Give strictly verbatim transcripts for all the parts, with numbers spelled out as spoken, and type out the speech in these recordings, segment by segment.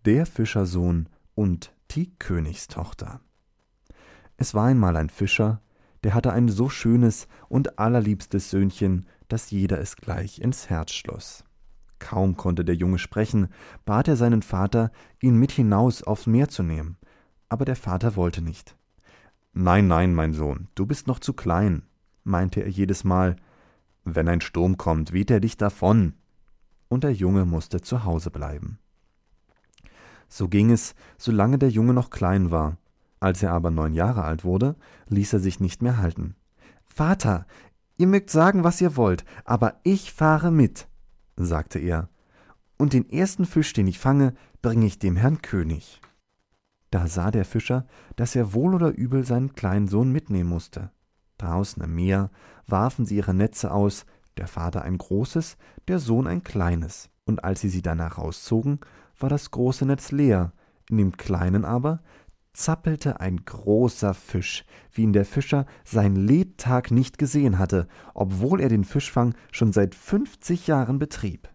Der Fischersohn und die Königstochter. Es war einmal ein Fischer, der hatte ein so schönes und allerliebstes Söhnchen, dass jeder es gleich ins Herz schloss. Kaum konnte der Junge sprechen, bat er seinen Vater, ihn mit hinaus aufs Meer zu nehmen. Aber der Vater wollte nicht. »Nein, nein, mein Sohn, du bist noch zu klein«, meinte er jedes Mal. »Wenn ein Sturm kommt, weht er dich davon.« Und der Junge musste zu Hause bleiben. So ging es, solange der Junge noch klein war. Als er aber neun Jahre alt wurde, ließ er sich nicht mehr halten. »Vater, ihr mögt sagen, was ihr wollt, aber ich fahre mit«, sagte er, »und den ersten Fisch, den ich fange, bringe ich dem Herrn König.« Da sah der Fischer, dass er wohl oder übel seinen kleinen Sohn mitnehmen musste. Draußen im Meer warfen sie ihre Netze aus, der Vater ein großes, der Sohn ein kleines. Und als sie sie danach rauszogen, war das große Netz leer, in dem kleinen aber zappelte ein großer Fisch, wie ihn der Fischer sein Lebtag nicht gesehen hatte, obwohl er den Fischfang schon seit fünfzig Jahren betrieb.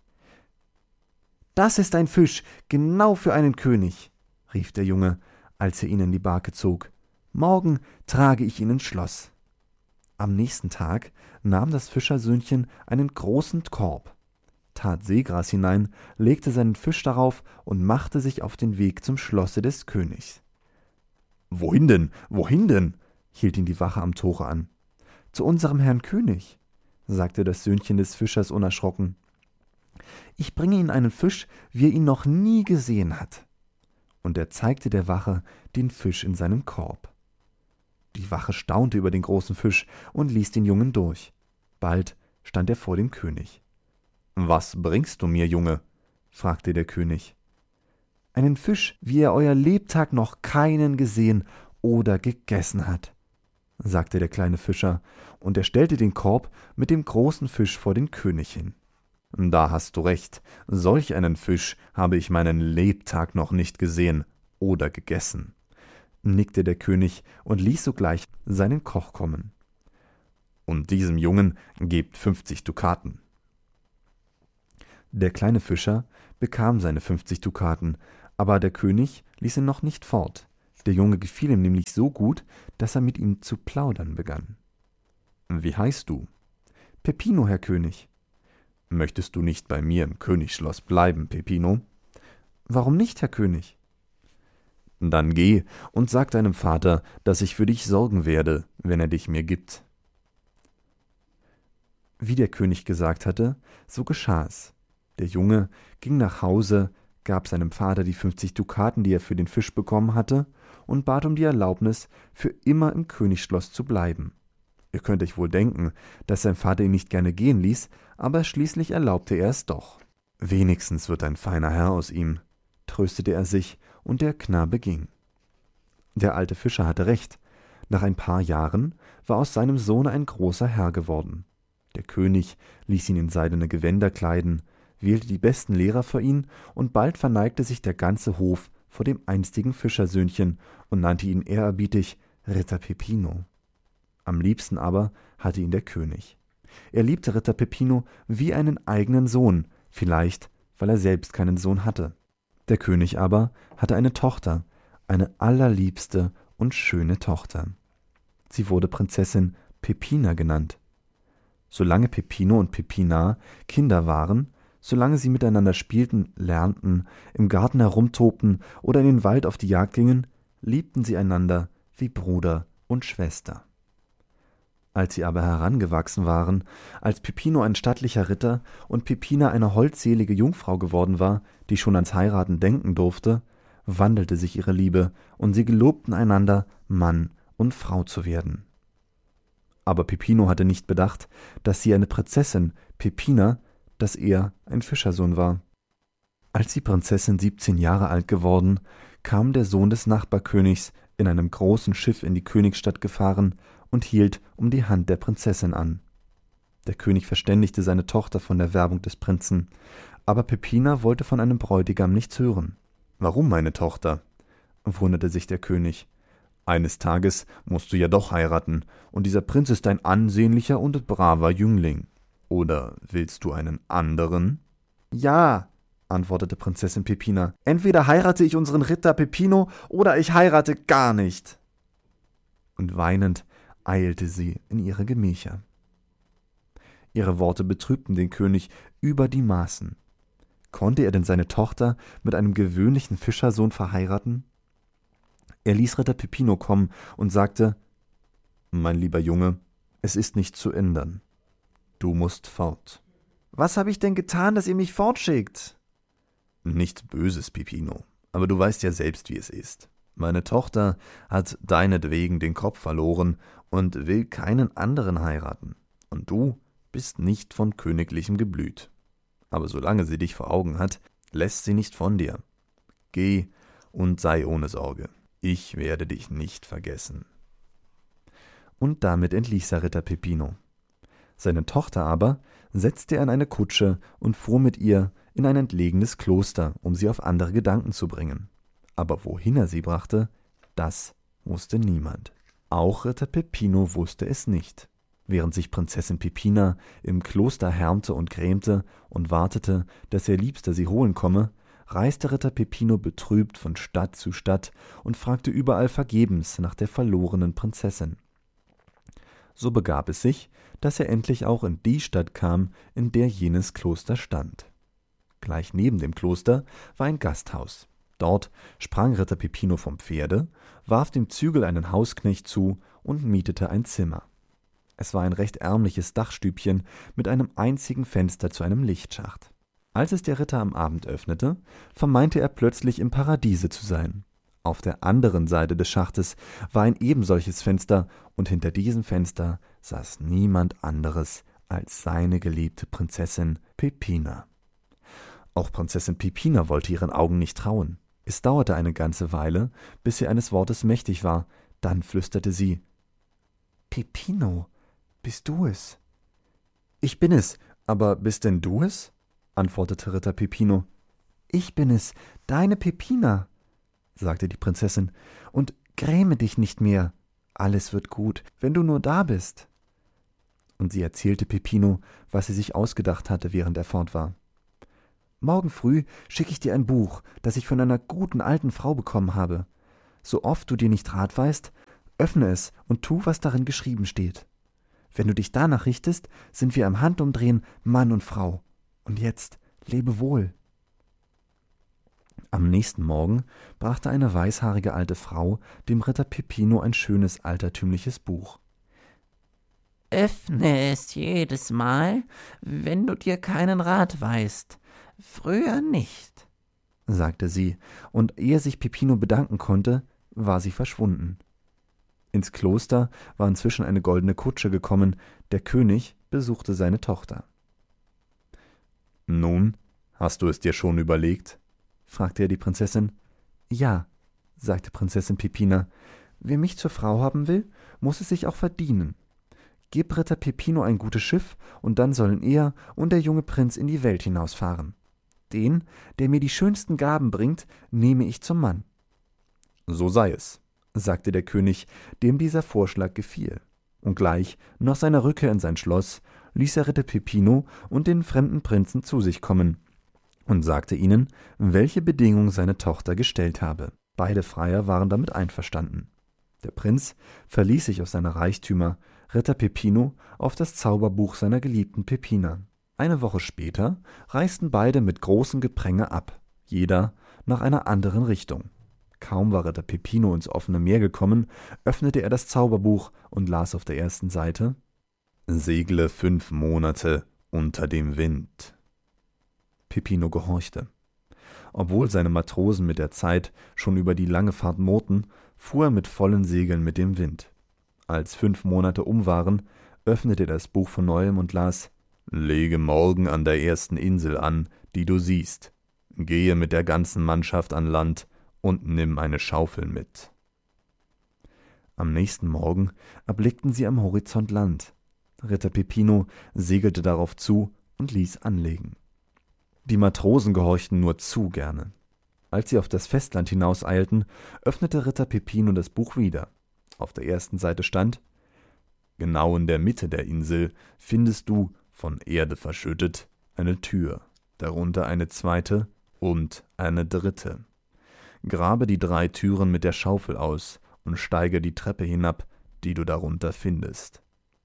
»Das ist ein Fisch, genau für einen König«, rief der Junge, als er ihn in die Barke zog. »Morgen trage ich ihn ins Schloss.« Am nächsten Tag nahm das Fischersöhnchen einen großen Korb, tat Seegras hinein, legte seinen Fisch darauf und machte sich auf den Weg zum Schlosse des Königs. »Wohin denn, wohin denn?« hielt ihn die Wache am Tore an. »Zu unserem Herrn König«, sagte das Söhnchen des Fischers unerschrocken. »Ich bringe Ihnen einen Fisch, wie er ihn noch nie gesehen hat.« Und er zeigte der Wache den Fisch in seinem Korb. Die Wache staunte über den großen Fisch und ließ den Jungen durch. Bald stand er vor dem König. »Was bringst du mir, Junge?« fragte der König. »Einen Fisch, wie er euer Lebtag noch keinen gesehen oder gegessen hat«, sagte der kleine Fischer, und er stellte den Korb mit dem großen Fisch vor den König hin. »Da hast du recht, solch einen Fisch habe ich meinen Lebtag noch nicht gesehen oder gegessen«, nickte der König und ließ sogleich seinen Koch kommen. »Und diesem Jungen gebt fünfzig Dukaten.« Der kleine Fischer bekam seine fünfzig Dukaten, aber der König ließ ihn noch nicht fort. Der Junge gefiel ihm nämlich so gut, dass er mit ihm zu plaudern begann. »Wie heißt du?« »Peppino, Herr König.« »Möchtest du nicht bei mir im Königsschloss bleiben, Peppino?« »Warum nicht, Herr König?« »Dann geh und sag deinem Vater, dass ich für dich sorgen werde, wenn er dich mir gibt.« Wie der König gesagt hatte, so geschah es. Der Junge ging nach Hause, gab seinem Vater die fünfzig Dukaten, die er für den Fisch bekommen hatte, und bat um die Erlaubnis, für immer im Königsschloss zu bleiben. Ihr könnt euch wohl denken, dass sein Vater ihn nicht gerne gehen ließ, aber schließlich erlaubte er es doch. »Wenigstens wird ein feiner Herr aus ihm«, tröstete er sich, und der Knabe ging. Der alte Fischer hatte recht. Nach ein paar Jahren war aus seinem Sohne ein großer Herr geworden. Der König ließ ihn in seidene Gewänder kleiden, wählte die besten Lehrer für ihn, und bald verneigte sich der ganze Hof vor dem einstigen Fischersöhnchen und nannte ihn ehrerbietig Ritter Peppino. Am liebsten aber hatte ihn der König. Er liebte Ritter Peppino wie einen eigenen Sohn, vielleicht, weil er selbst keinen Sohn hatte. Der König aber hatte eine Tochter, eine allerliebste und schöne Tochter. Sie wurde Prinzessin Peppina genannt. Solange Peppino und Peppina Kinder waren, solange sie miteinander spielten, lernten, im Garten herumtobten oder in den Wald auf die Jagd gingen, liebten sie einander wie Bruder und Schwester. Als sie aber herangewachsen waren, als Peppino ein stattlicher Ritter und Peppina eine holdselige Jungfrau geworden war, die schon ans Heiraten denken durfte, wandelte sich ihre Liebe, und sie gelobten einander, Mann und Frau zu werden. Aber Peppino hatte nicht bedacht, dass sie eine Prinzessin, Peppina, dass er ein Fischersohn war. Als die Prinzessin siebzehn Jahre alt geworden, kam der Sohn des Nachbarkönigs in einem großen Schiff in die Königsstadt gefahren und hielt um die Hand der Prinzessin an. Der König verständigte seine Tochter von der Werbung des Prinzen, aber Peppina wollte von einem Bräutigam nichts hören. »Warum, meine Tochter?« wunderte sich der König. »Eines Tages musst du ja doch heiraten, und dieser Prinz ist ein ansehnlicher und braver Jüngling. Oder willst du einen anderen?« »Ja«, antwortete Prinzessin Peppina. »Entweder heirate ich unseren Ritter Peppino oder ich heirate gar nicht.« Und weinend eilte sie in ihre Gemächer. Ihre Worte betrübten den König über die Maßen. Konnte er denn seine Tochter mit einem gewöhnlichen Fischersohn verheiraten? Er ließ Ritter Peppino kommen und sagte: »Mein lieber Junge, es ist nicht zu ändern. Du musst fort.« »Was habe ich denn getan, dass ihr mich fortschickt?« »Nichts Böses, Peppino, aber du weißt ja selbst, wie es ist. Meine Tochter hat deinetwegen den Kopf verloren und will keinen anderen heiraten. Und du bist nicht von Königlichem Geblüt. Aber solange sie dich vor Augen hat, lässt sie nicht von dir. Geh und sei ohne Sorge. Ich werde dich nicht vergessen.« Und damit entließ er Ritter Peppino. Seine Tochter aber setzte er in eine Kutsche und fuhr mit ihr in ein entlegenes Kloster, um sie auf andere Gedanken zu bringen. Aber wohin er sie brachte, das wusste niemand. Auch Ritter Peppino wusste es nicht. Während sich Prinzessin Peppina im Kloster härmte und grämte und wartete, dass ihr Liebster sie holen komme, reiste Ritter Peppino betrübt von Stadt zu Stadt und fragte überall vergebens nach der verlorenen Prinzessin. So begab es sich, dass er endlich auch in die Stadt kam, in der jenes Kloster stand. Gleich neben dem Kloster war ein Gasthaus. Dort sprang Ritter Peppino vom Pferde, warf dem Zügel einen Hausknecht zu und mietete ein Zimmer. Es war ein recht ärmliches Dachstübchen mit einem einzigen Fenster zu einem Lichtschacht. Als es der Ritter am Abend öffnete, vermeinte er plötzlich im Paradiese zu sein. Auf der anderen Seite des Schachtes war ein ebensolches Fenster, und hinter diesem Fenster saß niemand anderes als seine geliebte Prinzessin Peppina. Auch Prinzessin Peppina wollte ihren Augen nicht trauen. Es dauerte eine ganze Weile, bis sie eines Wortes mächtig war. Dann flüsterte sie: »Peppino, bist du es?« »Ich bin es, aber bist denn du es?« antwortete Ritter Peppino. »Ich bin es, deine Peppina«, sagte die Prinzessin, »und gräme dich nicht mehr. Alles wird gut, wenn du nur da bist.« Und sie erzählte Peppino, was sie sich ausgedacht hatte, während er fort war. »Morgen früh schicke ich dir ein Buch, das ich von einer guten alten Frau bekommen habe. So oft du dir nicht Rat weißt, öffne es und tu, was darin geschrieben steht. Wenn du dich danach richtest, sind wir im Handumdrehen Mann und Frau. Und jetzt lebe wohl.« Am nächsten Morgen brachte eine weißhaarige alte Frau dem Ritter Peppino ein schönes altertümliches Buch. »Öffne es jedes Mal, wenn du dir keinen Rat weißt. Früher nicht«, sagte sie, und ehe sich Peppino bedanken konnte, war sie verschwunden. Ins Kloster war inzwischen eine goldene Kutsche gekommen, der König besuchte seine Tochter. »Nun, hast du es dir schon überlegt?« fragte er die Prinzessin. »Ja«, sagte Prinzessin Peppina, »wer mich zur Frau haben will, muss es sich auch verdienen. Gib Ritter Peppino ein gutes Schiff, und dann sollen er und der junge Prinz in die Welt hinausfahren. Den, der mir die schönsten Gaben bringt, nehme ich zum Mann.« »So sei es«, sagte der König, dem dieser Vorschlag gefiel. Und gleich nach seiner Rückkehr in sein Schloss ließ er Ritter Peppino und den fremden Prinzen zu sich kommen und sagte ihnen, welche Bedingung seine Tochter gestellt habe. Beide Freier waren damit einverstanden. Der Prinz verließ sich auf seine Reichtümer, Ritter Peppino auf das Zauberbuch seiner geliebten Peppina. Eine Woche später reisten beide mit großem Gepränge ab, jeder nach einer anderen Richtung. Kaum war Ritter Peppino ins offene Meer gekommen, öffnete er das Zauberbuch und las auf der ersten Seite: »Segle fünf Monate unter dem Wind.« Peppino gehorchte. Obwohl seine Matrosen mit der Zeit schon über die lange Fahrt murrten, fuhr er mit vollen Segeln mit dem Wind. Als fünf Monate um waren, öffnete er das Buch von neuem und las: »Lege morgen an der ersten Insel an, die du siehst. Gehe mit der ganzen Mannschaft an Land und nimm eine Schaufel mit.« Am nächsten Morgen erblickten sie am Horizont Land. Ritter Peppino segelte darauf zu und ließ anlegen. Die Matrosen gehorchten nur zu gerne. Als sie auf das Festland hinauseilten, öffnete Ritter Peppino das Buch wieder. Auf der ersten Seite stand: »Genau in der Mitte der Insel findest du, von Erde verschüttet, eine Tür, darunter eine zweite und eine dritte. Grabe die drei Türen mit der Schaufel aus und steige die Treppe hinab, die du darunter findest.«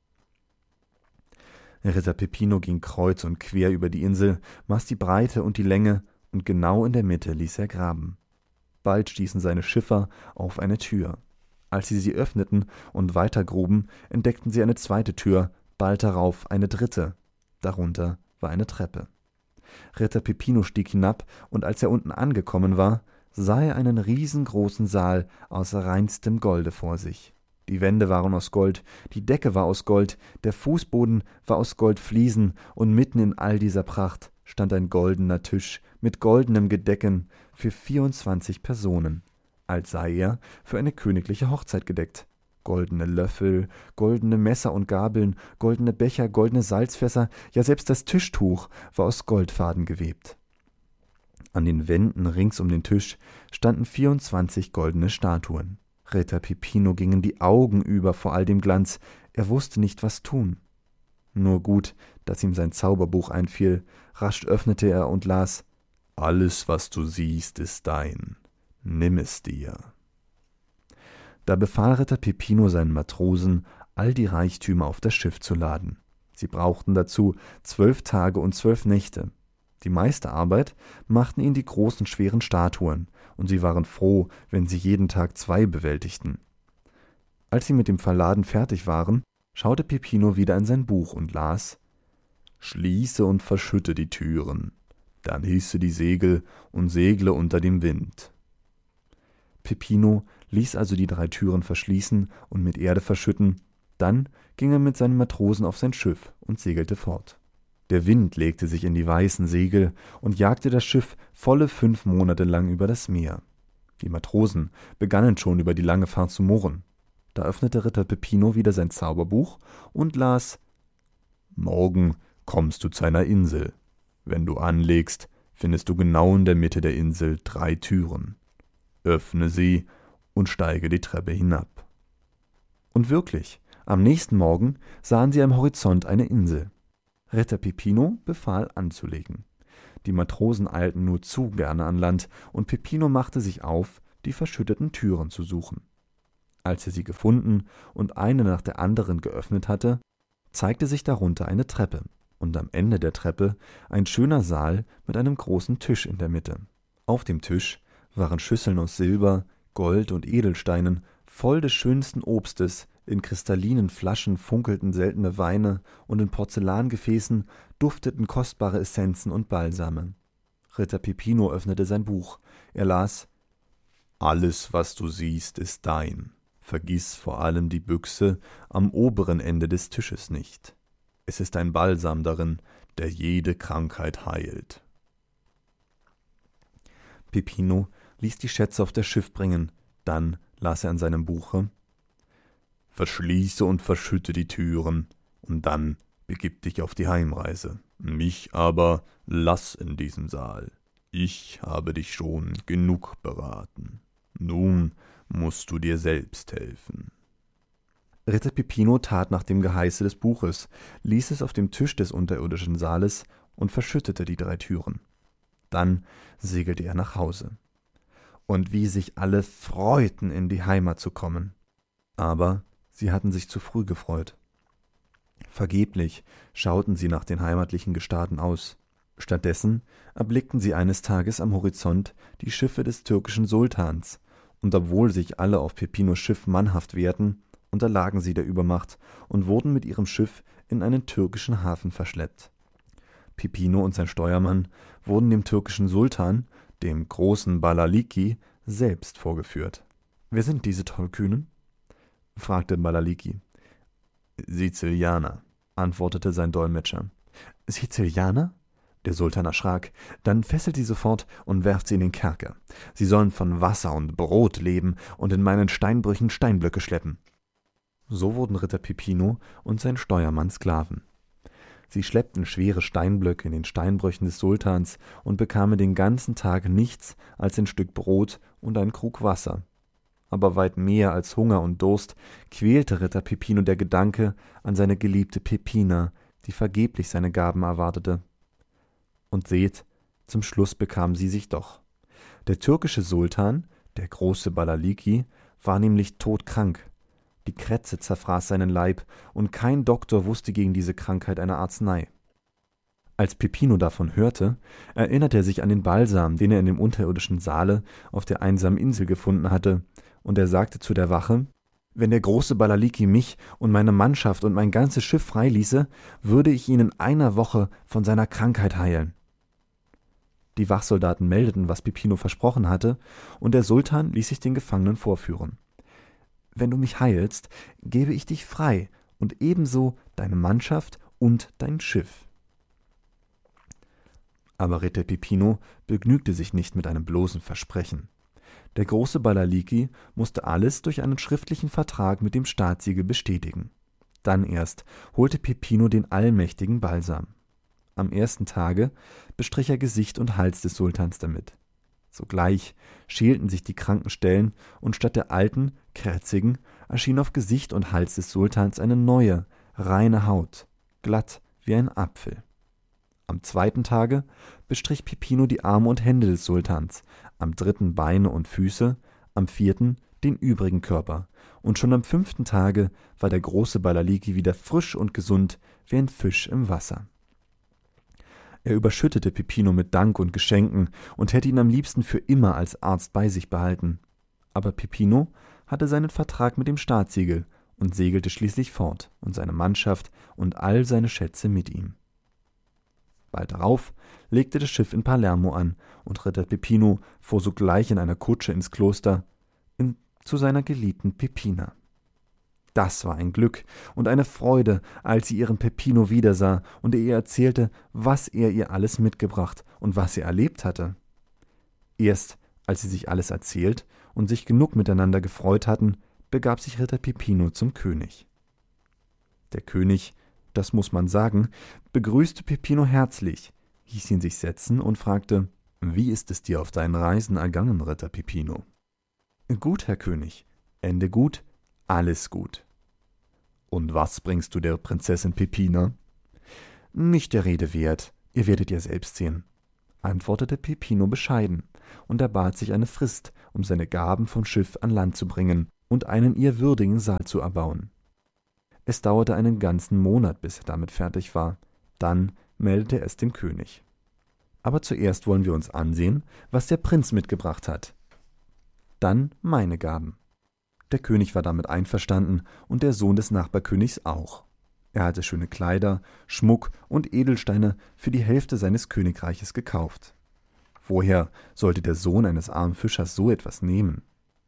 Ritter Peppino ging kreuz und quer über die Insel, maß die Breite und die Länge, und genau in der Mitte ließ er graben. Bald stießen seine Schiffer auf eine Tür. Als sie sie öffneten und weitergruben, entdeckten sie eine zweite Tür, bald darauf eine dritte. Darunter war eine Treppe. Ritter Peppino stieg hinab, und als er unten angekommen war, sah er einen riesengroßen Saal aus reinstem Golde vor sich. Die Wände waren aus Gold, die Decke war aus Gold, der Fußboden war aus Goldfliesen, und mitten in all dieser Pracht stand ein goldener Tisch mit goldenem Gedecken für vierundzwanzig Personen, als sei er für eine königliche Hochzeit gedeckt. Goldene Löffel, goldene Messer und Gabeln, goldene Becher, goldene Salzfässer, ja selbst das Tischtuch war aus Goldfaden gewebt. An den Wänden rings um den Tisch standen vierundzwanzig goldene Statuen. Ritter Peppino gingen die Augen über vor all dem Glanz, er wusste nicht, was tun. Nur gut, dass ihm sein Zauberbuch einfiel, rasch öffnete er und las: »Alles, was du siehst, ist dein. Nimm es dir.« Da befahl Ritter Peppino seinen Matrosen, all die Reichtümer auf das Schiff zu laden. Sie brauchten dazu zwölf Tage und zwölf Nächte. Die meiste Arbeit machten ihnen die großen, schweren Statuen, und sie waren froh, wenn sie jeden Tag zwei bewältigten. Als sie mit dem Verladen fertig waren, schaute Peppino wieder in sein Buch und las: »Schließe und verschütte die Türen, dann hisse die Segel und segle unter dem Wind.« Peppino ließ also die drei Türen verschließen und mit Erde verschütten, dann ging er mit seinen Matrosen auf sein Schiff und segelte fort. Der Wind legte sich in die weißen Segel und jagte das Schiff volle fünf Monate lang über das Meer. Die Matrosen begannen schon über die lange Fahrt zu murren. Da öffnete Ritter Peppino wieder sein Zauberbuch und las: »Morgen kommst du zu einer Insel. Wenn du anlegst, findest du genau in der Mitte der Insel drei Türen. Öffne sie und steige die Treppe hinab.« Und wirklich, am nächsten Morgen sahen sie am Horizont eine Insel. Ritter Peppino befahl anzulegen. Die Matrosen eilten nur zu gerne an Land, und Peppino machte sich auf, die verschütteten Türen zu suchen. Als er sie gefunden und eine nach der anderen geöffnet hatte, zeigte sich darunter eine Treppe, und am Ende der Treppe ein schöner Saal mit einem großen Tisch in der Mitte. Auf dem Tisch waren Schüsseln aus Silber, Gold und Edelsteinen, voll des schönsten Obstes, in kristallinen Flaschen funkelten seltene Weine, und in Porzellangefäßen dufteten kostbare Essenzen und Balsame. Ritter Peppino öffnete sein Buch. Er las: »Alles, was du siehst, ist dein. Vergiss vor allem die Büchse am oberen Ende des Tisches nicht. Es ist ein Balsam darin, der jede Krankheit heilt.« Peppino ließ die Schätze auf das Schiff bringen, dann las er in seinem Buche: »Verschließe und verschütte die Türen, und dann begib dich auf die Heimreise. Mich aber lass in diesem Saal. Ich habe dich schon genug beraten. Nun musst du dir selbst helfen.« Ritter Peppino tat nach dem Geheiße des Buches, ließ es auf dem Tisch des unterirdischen Saales und verschüttete die drei Türen. Dann segelte er nach Hause. Und wie sich alle freuten, in die Heimat zu kommen. Aber sie hatten sich zu früh gefreut. Vergeblich schauten sie nach den heimatlichen Gestaden aus. Stattdessen erblickten sie eines Tages am Horizont die Schiffe des türkischen Sultans, und obwohl sich alle auf Peppinos Schiff mannhaft wehrten, unterlagen sie der Übermacht und wurden mit ihrem Schiff in einen türkischen Hafen verschleppt. Peppino und sein Steuermann wurden dem türkischen Sultan, dem großen Balaliki, selbst vorgeführt. »Wer sind diese Tollkühnen?« fragte Balaliki. »Sizilianer«, antwortete sein Dolmetscher. »Sizilianer?« Der Sultan erschrak. »Dann fesselt sie sofort und werft sie in den Kerker. Sie sollen von Wasser und Brot leben und in meinen Steinbrüchen Steinblöcke schleppen.« So wurden Ritter Peppino und sein Steuermann Sklaven. Sie schleppten schwere Steinblöcke in den Steinbrüchen des Sultans und bekamen den ganzen Tag nichts als ein Stück Brot und einen Krug Wasser. Aber weit mehr als Hunger und Durst quälte Ritter Peppino der Gedanke an seine geliebte Peppina, die vergeblich seine Gaben erwartete. Und seht, Zum Schluss bekamen sie sich doch. Der türkische Sultan, der große Balaliki, war nämlich todkrank. Die Krätze zerfraß seinen Leib, und kein Doktor wusste gegen diese Krankheit eine Arznei. Als Peppino davon hörte, erinnerte er sich an den Balsam, den er in dem unterirdischen Saale auf der einsamen Insel gefunden hatte, und er sagte zu der Wache: »Wenn der große Balaliki mich und meine Mannschaft und mein ganzes Schiff freiließe, würde ich ihn in einer Woche von seiner Krankheit heilen.« Die Wachsoldaten meldeten, was Peppino versprochen hatte, und der Sultan ließ sich den Gefangenen vorführen. »Wenn du mich heilst, gebe ich dich frei und ebenso deine Mannschaft und dein Schiff.« Aber Ritter Peppino begnügte sich nicht mit einem bloßen Versprechen. Der große Balaliki musste alles durch einen schriftlichen Vertrag mit dem Staatssiegel bestätigen. Dann erst holte Peppino den allmächtigen Balsam. Am ersten Tage bestrich er Gesicht und Hals des Sultans damit. Sogleich schälten sich die kranken Stellen, und statt der alten, krätzigen, erschien auf Gesicht und Hals des Sultans eine neue, reine Haut, glatt wie ein Apfel. Am zweiten Tage bestrich Peppino die Arme und Hände des Sultans, am dritten Beine und Füße, am vierten den übrigen Körper, und schon am fünften Tage war der große Balaliki wieder frisch und gesund wie ein Fisch im Wasser. Er überschüttete Peppino mit Dank und Geschenken und hätte ihn am liebsten für immer als Arzt bei sich behalten. Aber Peppino hatte seinen Vertrag mit dem Staatssiegel und segelte schließlich fort und seine Mannschaft und all seine Schätze mit ihm. Bald darauf legte das Schiff in Palermo an, und Ritter Peppino fuhr sogleich in einer Kutsche ins Kloster in, zu seiner geliebten Peppina. Das war ein Glück und eine Freude, als sie ihren Peppino wiedersah und er ihr erzählte, was er ihr alles mitgebracht und was er erlebt hatte. Erst als sie sich alles erzählt und sich genug miteinander gefreut hatten, begab sich Ritter Peppino zum König. Der König, das muss man sagen, begrüßte Peppino herzlich, hieß ihn sich setzen und fragte: »Wie ist es dir auf deinen Reisen ergangen, Ritter Peppino?« »Gut, Herr König, Ende gut, alles gut.« »Und was bringst du der Prinzessin Peppina?« »Nicht der Rede wert, ihr werdet ja selbst sehen«, antwortete Peppino bescheiden, und er bat sich eine Frist, um seine Gaben vom Schiff an Land zu bringen und einen ihr würdigen Saal zu erbauen. Es dauerte einen ganzen Monat, bis er damit fertig war. Dann meldete er es dem König. Aber zuerst wollen wir uns ansehen, was der Prinz mitgebracht hat. Dann meine Gaben. Der König war damit einverstanden und der Sohn des Nachbarkönigs auch. Er hatte schöne Kleider, Schmuck und Edelsteine für die Hälfte seines Königreiches gekauft. Woher sollte der Sohn eines armen Fischers so etwas nehmen?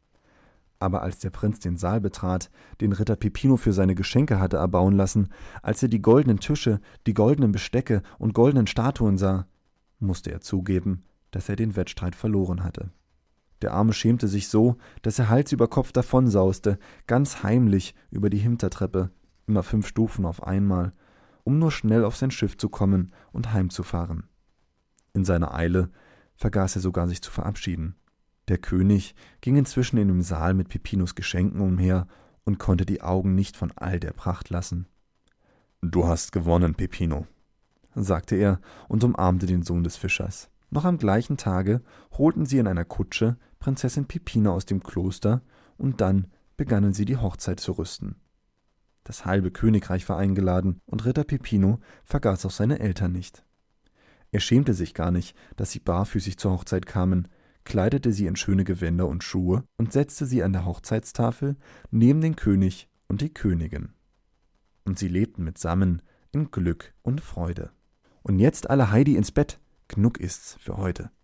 Aber als der Prinz den Saal betrat, den Ritter Peppino für seine Geschenke hatte erbauen lassen, als er die goldenen Tische, die goldenen Bestecke und goldenen Statuen sah, musste er zugeben, dass er den Wettstreit verloren hatte. Der Arme schämte sich so, dass er Hals über Kopf davonsauste, ganz heimlich über die Hintertreppe, immer fünf Stufen auf einmal, um nur schnell auf sein Schiff zu kommen und heimzufahren. In seiner Eile vergaß er sogar, sich zu verabschieden. Der König ging inzwischen in dem Saal mit Peppinos Geschenken umher und konnte die Augen nicht von all der Pracht lassen. »Du hast gewonnen, Peppino«, sagte er und umarmte den Sohn des Fischers. Noch am gleichen Tage holten sie in einer Kutsche Prinzessin Peppina aus dem Kloster, und dann begannen sie die Hochzeit zu rüsten. Das halbe Königreich war eingeladen, und Ritter Peppino vergaß auch seine Eltern nicht. Er schämte sich gar nicht, dass sie barfüßig zur Hochzeit kamen, kleidete sie in schöne Gewänder und Schuhe und setzte sie an der Hochzeitstafel neben den König und die Königin. Und sie lebten mitsammen in Glück und Freude. Und jetzt alle Heidi ins Bett, genug ist's für heute.